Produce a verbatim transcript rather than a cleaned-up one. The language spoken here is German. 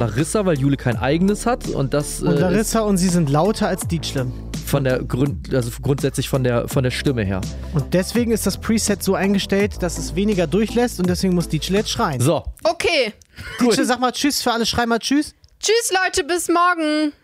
Larissa, weil Jule kein eigenes hat. Und das Und äh, Larissa und sie sind lauter als Dietschle. von der Grund, also grundsätzlich von der, von der Stimme her. Und deswegen ist das Preset so eingestellt, dass es weniger durchlässt und deswegen muss Dietschle jetzt schreien. So. Okay. Dietschle, sag mal Tschüss für alle, schrei mal Tschüss. Tschüss, Leute, bis morgen.